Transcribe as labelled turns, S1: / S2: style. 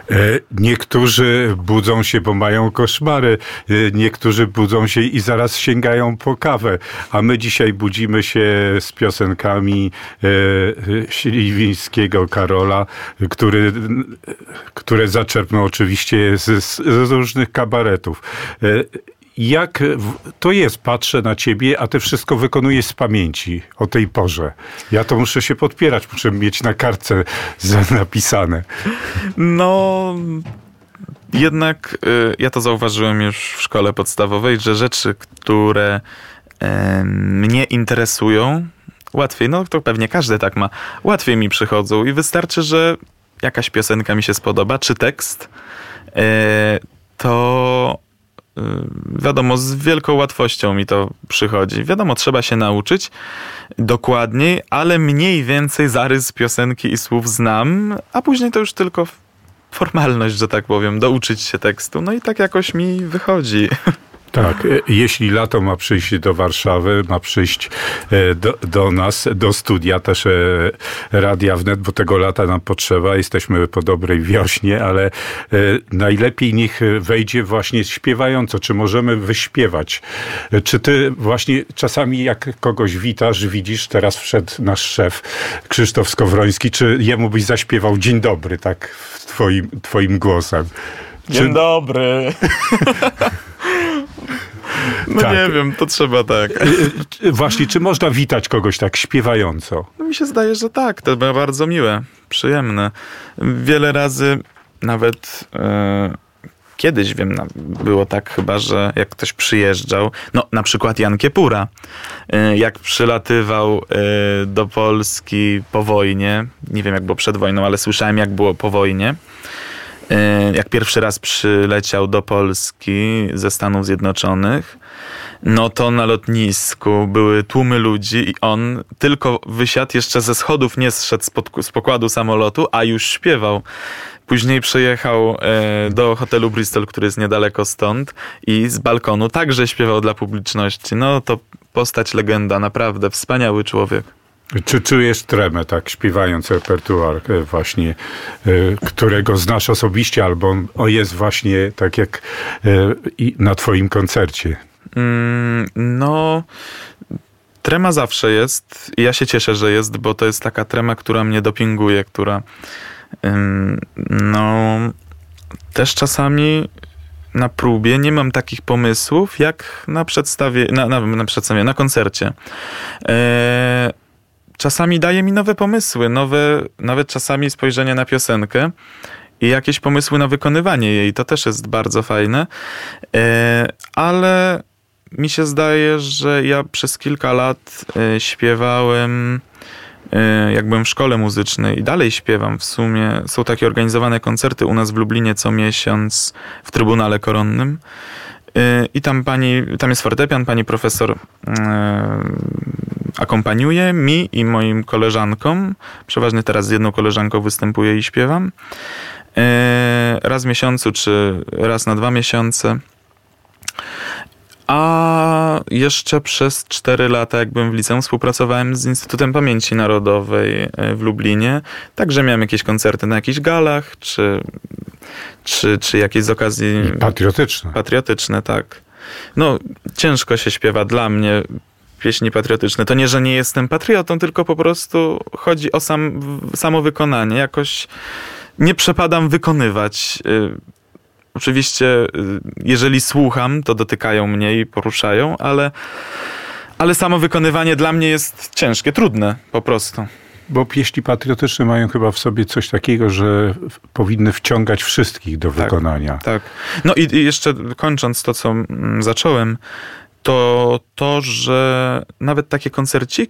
S1: Niektórzy budzą się, bo mają koszmary. Niektórzy budzą się i zaraz sięgają po kawę. A my dzisiaj budzimy się z piosenkami Śliwińskiego Karola, które zaczerpnął oczywiście z różnych kabaretów. Jak to jest? Patrzę na ciebie, a ty wszystko wykonujesz z pamięci o tej porze. Ja to muszę się podpierać, muszę mieć na kartce napisane.
S2: No, jednak ja to zauważyłem już w szkole podstawowej, że rzeczy, które mnie interesują, łatwiej, no to pewnie każdy tak ma, łatwiej mi przychodzą i wystarczy, że jakaś piosenka mi się spodoba, czy tekst, to wiadomo, z wielką łatwością mi to przychodzi. Wiadomo, trzeba się nauczyć dokładniej, ale mniej więcej zarys piosenki i słów znam, a później to już tylko formalność, że tak powiem, douczyć się tekstu. No i tak jakoś mi wychodzi.
S1: Tak, jeśli lato ma przyjść do Warszawy, ma przyjść do nas, do studia też Radia Wnet, bo tego lata nam potrzeba, jesteśmy po dobrej wiośnie, ale najlepiej niech wejdzie właśnie śpiewająco. Czy możemy wyśpiewać? Czy ty właśnie czasami jak kogoś witasz, widzisz, teraz wszedł nasz szef Krzysztof Skowroński, czy jemu byś zaśpiewał dzień dobry, tak twoim głosem?
S2: Dzień dobry. No tak. Nie wiem, to trzeba tak.
S1: Właśnie, czy można witać kogoś tak śpiewająco?
S2: No mi się zdaje, że tak. To było bardzo miłe, przyjemne. Wiele razy nawet kiedyś, wiem, było tak chyba, że jak ktoś przyjeżdżał, no na przykład Jan Kiepura, jak przylatywał do Polski po wojnie, nie wiem jak było przed wojną, ale słyszałem jak było po wojnie, jak pierwszy raz przyleciał do Polski ze Stanów Zjednoczonych, no to na lotnisku były tłumy ludzi i on tylko wysiadł, jeszcze ze schodów nie zszedł z pokładu samolotu, a już śpiewał. Później przyjechał do hotelu Bristol, który jest niedaleko stąd i z balkonu także śpiewał dla publiczności. No to postać legenda, naprawdę wspaniały człowiek.
S1: Czy czujesz tremę, tak, śpiewając repertuar właśnie, którego znasz osobiście, albo on jest właśnie tak jak na twoim koncercie?
S2: No, trema zawsze jest i ja się cieszę, że jest, bo to jest taka trema, która mnie dopinguje, która no też czasami na próbie nie mam takich pomysłów, jak na koncercie. Czasami daje mi nowe pomysły, nawet czasami spojrzenie na piosenkę i jakieś pomysły na wykonywanie jej. To też jest bardzo fajne, ale mi się zdaje, że ja przez kilka lat śpiewałem, jak byłem w szkole muzycznej i dalej śpiewam w sumie. Są takie organizowane koncerty u nas w Lublinie co miesiąc w Trybunale Koronnym. I tam jest fortepian, pani profesor akompaniuje mi i moim koleżankom. Przeważnie teraz z jedną koleżanką występuję i śpiewam. Raz w miesiącu, czy raz na 2 miesiące. A jeszcze przez 4 lata, jak byłem w liceum, współpracowałem z Instytutem Pamięci Narodowej w Lublinie. Także miałem jakieś koncerty na jakichś galach, czy jakieś z okazji... Patriotyczne, tak. No, ciężko się śpiewa dla mnie pieśni patriotyczne. To nie, że nie jestem patriotą, tylko po prostu chodzi o samo wykonanie. Jakoś nie przepadam wykonywać. Oczywiście, jeżeli słucham, to dotykają mnie i poruszają, ale samo wykonywanie dla mnie jest ciężkie, trudne po prostu.
S1: Bo pieśni patriotyczne mają chyba w sobie coś takiego, że powinny wciągać wszystkich do wykonania.
S2: Tak. No i jeszcze kończąc to, co zacząłem, to, że nawet takie koncerciki